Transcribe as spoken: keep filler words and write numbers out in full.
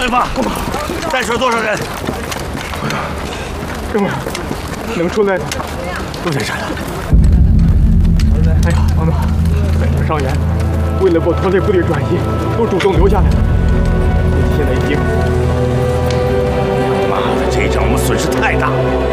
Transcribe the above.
元发，带水多少人？ 哥们儿，能出来的都在这儿呢。 哎呀，王总，本城伤员为了不拖累部队转移，都主动留下来了。现在已经…… 妈的，这一仗我们损失太大了。